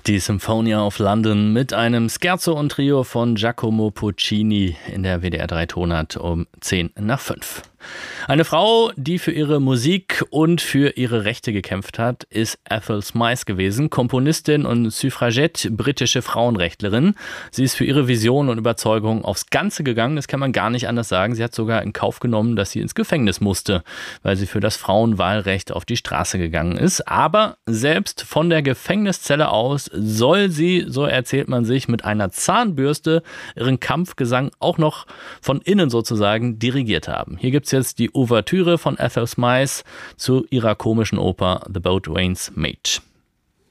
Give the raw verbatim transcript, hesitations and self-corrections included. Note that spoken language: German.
Die Symphonia of London mit einem Scherzo und Trio von Giacomo Puccini in der W D R drei Tonart um zehn nach fünf. Eine Frau, die für ihre Musik und für ihre Rechte gekämpft hat, ist Ethel Smyth gewesen, Komponistin und Suffragette, britische Frauenrechtlerin. Sie ist für ihre Vision und Überzeugung aufs Ganze gegangen, das kann man gar nicht anders sagen. Sie hat sogar in Kauf genommen, dass sie ins Gefängnis musste, weil sie für das Frauenwahlrecht auf die Straße gegangen ist. Aber selbst von der Gefängniszelle aus soll sie, so erzählt man sich, mit einer Zahnbürste ihren Kampfgesang auch noch von innen sozusagen dirigiert haben. Hier gibt es jetzt die Ouvertüre von Ethel Smyth zu ihrer komischen Oper The Boat Rains Mate.